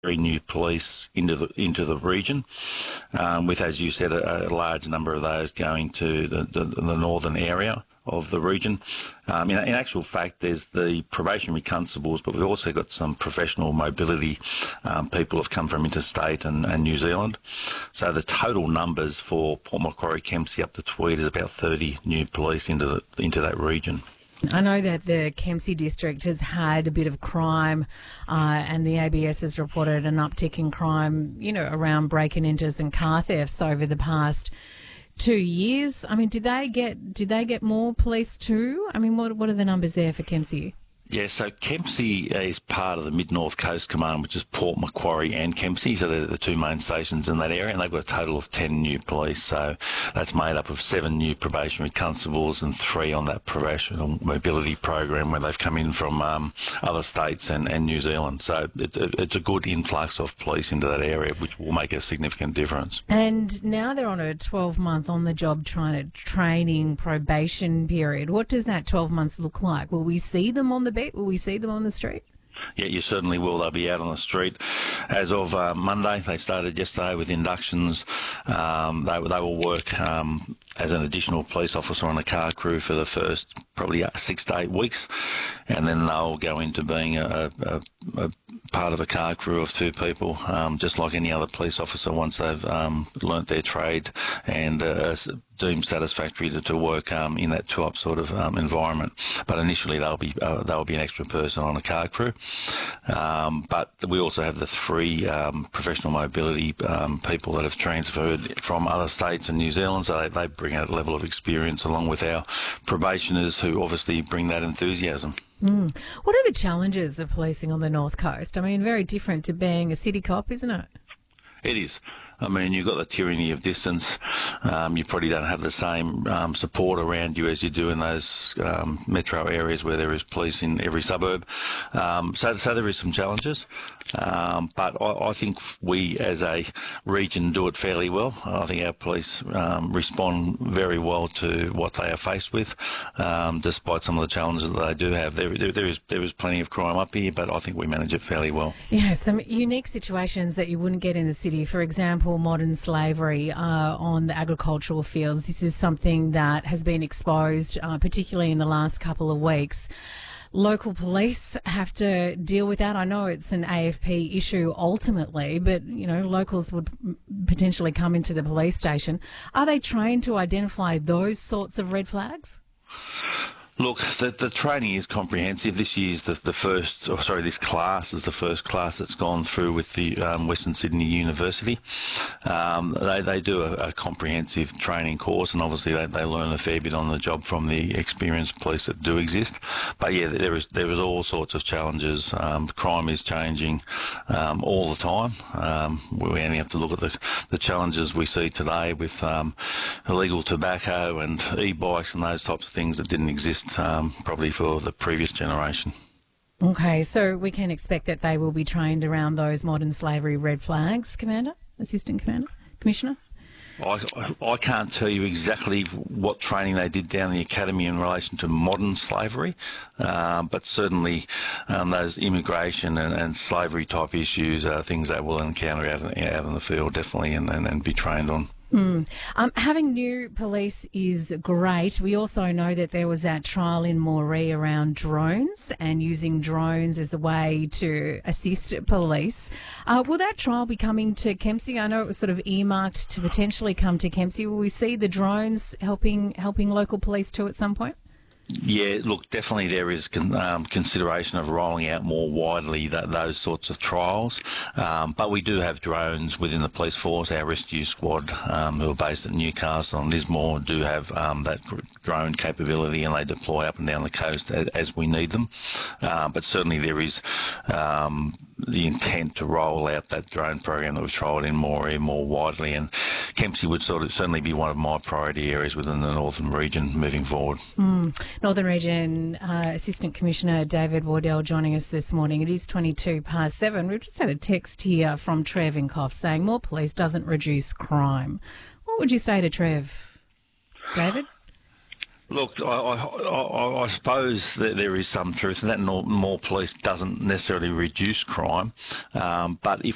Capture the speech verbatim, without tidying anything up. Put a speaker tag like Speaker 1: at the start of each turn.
Speaker 1: three new police into the into the region, um, with, as you said, a, a large number of those going to the, the, the northern area of the region. Um, in, in actual fact, there's the probationary constables, but we've also got some professional mobility um, people who have come from interstate and, and New Zealand. So the total numbers for Port Macquarie, Kempsey up to Tweed is about thirty new police into the, into that region.
Speaker 2: I know that the Kempsey district has had a bit of crime, uh, and the A B S has reported an uptick in crime, you know, around break-and-enters and car thefts over the past two years. I mean, did they get did they get more police too? I mean, what what are the numbers there for Kempsey?
Speaker 1: Yeah, so Kempsey is part of the Mid-North Coast Command, which is Port Macquarie and Kempsey, so they're the two main stations in that area, and they've got a total of ten new police. So that's made up of seven new probationary constables and three on that probational mobility program where they've come in from um, other states and, and New Zealand. So it's a, it's a good influx of police into that area, which will make a significant difference.
Speaker 2: And now they're on a twelve-month on-the-job trying to training probation period. What does that twelve months look like? Will we see them on the Will we see them on the street?
Speaker 1: Yeah, you certainly will. They'll be out on the street. As of uh, Monday, they started yesterday with inductions. Um, they, they will work um, as an additional police officer on a car crew for the first probably six to eight weeks, and then they'll go into being a, a, a part of a car crew of two people, um, just like any other police officer once they've um, learnt their trade and uh, deemed satisfactory to, to work um, in that two-up sort of um, environment. But initially they'll be uh, they'll be an extra person on a car crew. Um, but we also have the three um, professional mobility um, people that have transferred from other states and New Zealand, so they, they bring out a level of experience along with our probationers who obviously bring that enthusiasm.
Speaker 2: Mm. What are the challenges of policing on the North Coast? I mean, very different to being a city cop, isn't it?
Speaker 1: It is. I mean, you've got the tyranny of distance. Um, you probably don't have the same um, support around you as you do in those um, metro areas where there is police in every suburb. Um, so, so there is some challenges. Um, but I, I think we, as a region, do it fairly well. I think our police um, respond very well to what they are faced with, um, despite some of the challenges that they do have. There, there, there is there is plenty of crime up here, but I think we manage it fairly well.
Speaker 2: Yeah, some unique situations that you wouldn't get in the city. For example, modern slavery uh, on the agricultural fields. This is something that has been exposed, uh, particularly in the last couple of weeks. Local police have to deal with that. I know it's an A F P issue ultimately, but, you know, locals would potentially come into the police station. Are they trained to identify those sorts of red flags?
Speaker 1: Look, the, the training is comprehensive. This year's the, the first, or sorry, this class is the first class that's gone through with the um, Western Sydney University. Um, they, they do a, a comprehensive training course, and obviously they, they learn a fair bit on the job from the experienced police that do exist. But yeah, there is there is all sorts of challenges. Um, crime is changing um, all the time. Um, we only have to look at the, the challenges we see today with um, illegal tobacco and e-bikes and those types of things that didn't exist Um, probably for the previous generation.
Speaker 2: Okay, so we can expect that they will be trained around those modern slavery red flags, Commander, Assistant Commander, Commissioner?
Speaker 1: I, I can't tell you exactly what training they did down the academy in relation to modern slavery, uh, but certainly um, those immigration and, and slavery type issues are things they will encounter out, out in the field, definitely, and, and, and be trained on.
Speaker 2: Mm. Um, having new police is great. We also know that there was that trial in Moree around drones and using drones as a way to assist police. Uh, will that trial be coming to Kempsey? I know it was sort of earmarked to potentially come to Kempsey. Will we see the drones helping helping local police too at some point?
Speaker 1: Yeah, look, definitely there is con- um, consideration of rolling out more widely that, those sorts of trials. Um, but we do have drones within the police force. Our rescue squad, um, who are based at Newcastle and Lismore, do have um, that drone capability, and they deploy up and down the coast as, as we need them. Uh, but certainly there is um, the intent to roll out that drone program that was trialled in Moree more widely, and Kempsey would sort of certainly be one of my priority areas within the northern region moving forward.
Speaker 2: Mm. Northern Region uh, Assistant Commissioner David Wardell joining us this morning. It is twenty-two past seven. We've just had a text here from Trev in Coff saying more police doesn't reduce crime. What would you say to Trev, David?
Speaker 1: Look, I, I, I suppose that there is some truth in that. More police doesn't necessarily reduce crime, um, but if